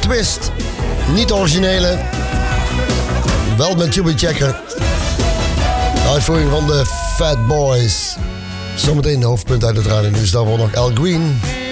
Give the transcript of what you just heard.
Twist. Niet de originele. Wel met Jimmy Checker. De uitvoering van de Fat Boys. Zometeen de hoofdpunt uit het Radio Nieuws. Daarvoor nog Al Green.